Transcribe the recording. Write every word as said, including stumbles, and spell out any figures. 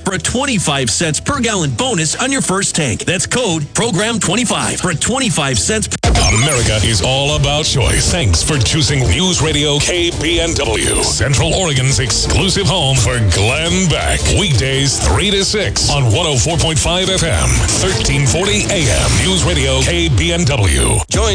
for a twenty-five cents per gallon bonus on your first tank. That's code program twenty-five for a twenty-five cents. America is all about choice. Thanks for choosing News Radio K B N W, Central Oregon's exclusive home for Glenn Beck. Weekdays three to six on one oh four point five F M, thirteen forty A M. News Radio K B N W. Join